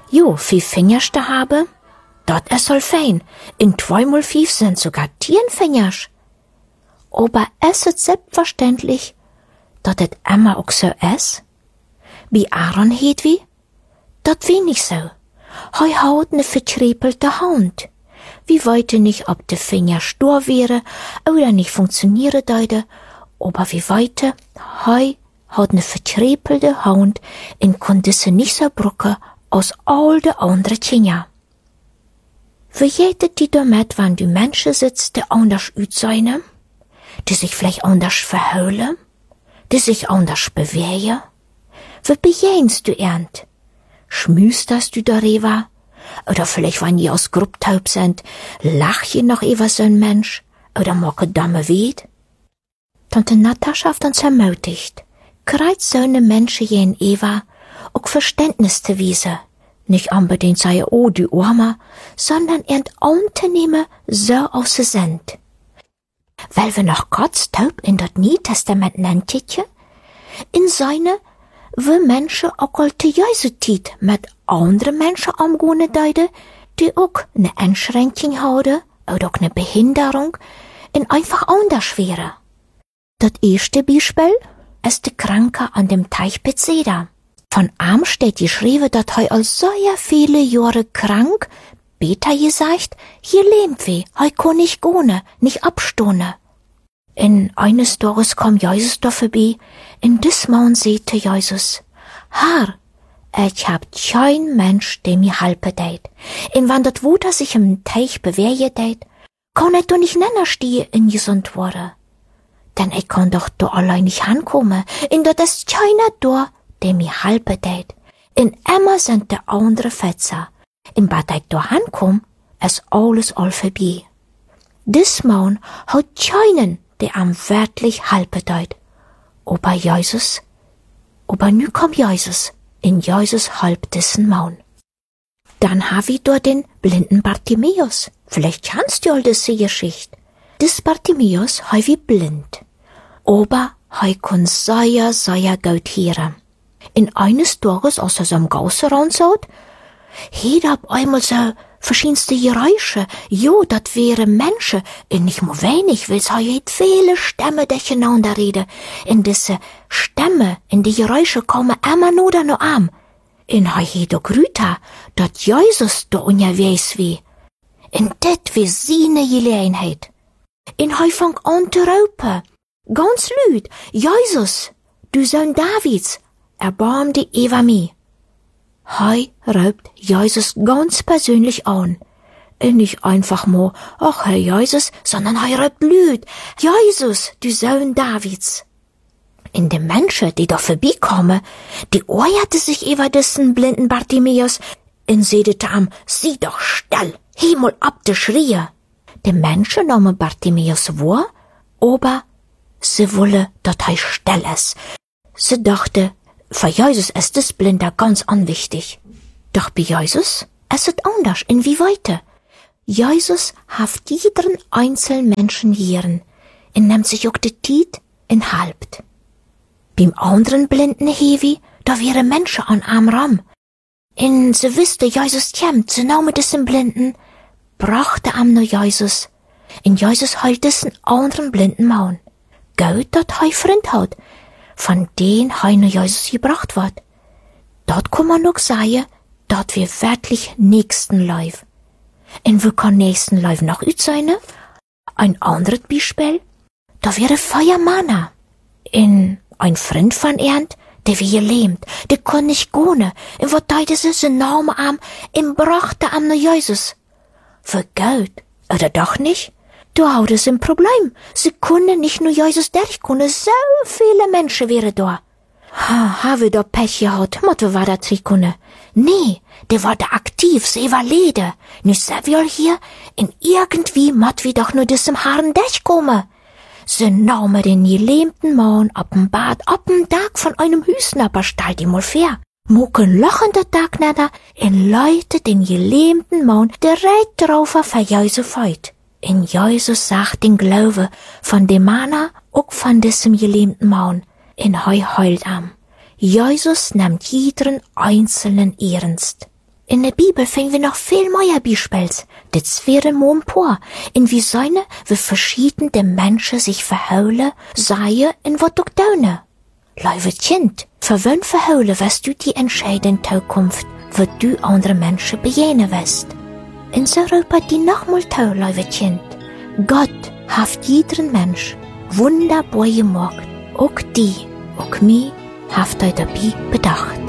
Jo, 5 Fingers te haben, dat is al fein. In 2 mal 5 sind sogar 10 Fingers. Aber es ist selbstverständlich, dat het immer auch so ist? Bei Aaron heet wie? Dat wie nicht so. Hei haut ne vertrepelte Hand. Wie weite nicht, ob de Finger stur wäre oder nicht funktioniere deide, aber wie weite, hei haut ne vertrepelte Hand in konnte se nicht so brucke aus all de andere Finger. Wie jetet die damit, wann die Menschen sitzt, die anders ütseunen, die sich vielleicht anders verheulen, die sich anders bewegen? Wie bejehnst du ernt? Schmüsterst du darüber? Oder vielleicht, wenn ihr aus Grupptaub sind, lach je noch über so ein Mensch? Oder mocke Damme weht? Tante Natascha hat uns ermutigt, kreit so eine Menschen je in Eva, auch Verständnis zu wiesen. Nicht unbedingt sei oh, du Arme, sondern ernt anzunehmen, so aus sie sind. Weil wir noch Gottes Taub in das Neue Testament nennt, in seine wie Menschen auch alte Jesutit mit anderen Menschen umgehen deide, die auch eine Einschränkung haben oder auch eine Behinderung und einfach anders wäre. Das erste Beispiel ist der Kranke an dem Teich Bethesda. Von ihm steht geschrieben, dass er als sehr viele Jahre krank, beter gesagt, hier lebt wie, er kann nicht gehen, nicht abstohne. In eines Tages kam Jesus da vorbei, in diesmal sagte Jesus, Herr, ich hab kein Mensch, der mir helfen deit. Und wenn das Wasser sich im Teich bewegen deit, kann ich doch nicht näher stehen in gesund worden. Denn ich kann doch da allein nicht ankommen, und das ist keiner da, der mir helfen deit. Und immer sind die andere Fetzer. Und wenn ich da ankomme, ist alles all vorbei. Diesmal hat keinen, der am wirklich helfen deit. Aber Jesus, aber nu kommt Jesus, in Jesus halb dessen Maun. Dann hab ich dort den blinden Bartimäus. Vielleicht kennst du all diese Geschichte. Des Bartimäus hei wie blind. Aber hei kann sehr, sehr gut hören. In eines Tages, als er so am Gausse raushaut, hat ab einmal so verschiedenste Geräusche. Jo, dat wäre Menschen, und nicht nur wenig, weil es hat viele Stämme durcheinander reden. In diese Stämme, in die Geräusche kommen immer nur da noch am. In hei doch Grüter, dat Jesus da unterwegs wie. In dit wie seine Gelegenheit. In hei fang an zu raupen. Ganz laut, Jesus, du Sohn Davids, erbarm dich über mich. Hei raubt Jesus ganz persönlich an. Und nicht einfach mal, ach Herr Jesus, sondern hei raubt laut, Jesus, du Sohn Davids. In den Menschen, die da vorbeikommen, die ärgerte sich über diesen blinden Bartimäus und sedete am, sieh doch still, heh mal ab de Schrie. Die Menschen nahmen Bartimäus wahr, aber sie wolle, dat hei still ist. Sie dachte, für Jesus ist das Blinder ganz unwichtig. Doch bei Jesus ist es anders, inwieweit. Jesus haft jeden einzelnen Menschen hören und nimmt sich auch die Zeit und halbt. Beim anderen blinden Hevi, da wäre Menschen an am Ram. Und sie wüsste, Jesus kämmt, sie nahm diesen Blinden, brachte am nur Jesus. Und Jesus heilt diesen anderen blinden Mann. Gut, dat hei Freund hat, von den hei nur Jesus gebracht wird. Dort kann man noch sagen, dort wir wirklich Nächstenlauf. Und wo kann Nächstenlauf noch üt sein? Ein anderes Beispiel, da wäre Feuermanner. In ein Freund von Ernt, der wie gelähmt, der kann nicht gehen, und wat deide sie nahm am, und brachte am nur Jesus. Für Geld, oder doch nicht? Du haut es ein Problem. Sie können nicht nur Jesus durchkommen, so viele Menschen wären da. Habe da Pech gehabt, Motto war da Trikone. Nee, der war da aktiv, sie war Lede. Nicht so wie hier, und irgendwie mott wie doch nur diesem Haaren durchkommen. Sie nahmen den gelähmten Mann ab dem Bad, ab dem Tag von einem Hüsnapper, stall die mal fair. Mucken lachende Tagnäder, und Leute den gelähmten Mann direkt drauf auf Jesus feit. In Jesus sagt den Glaube von dem Mann, auch von diesem gelähmten Mann, in hei heult am. Jesus nimmt jeden einzelnen ernst. In der Bibel finden wir noch viel mehr Beispiele. Das wäre nur ein paar, in wie seine, wie verschiedene Menschen sich verheulen, seien und was auch tun. Liebe Kind, für wen verheulen wirst du die entscheidende Zukunft, wo du andere Menschen begegnen wirst? In so Europa die nochmal tau, liebe Kind. Gott hat jeden Mensch wunderbar gemacht. Auch die, auch mich, hat er dabei bedacht.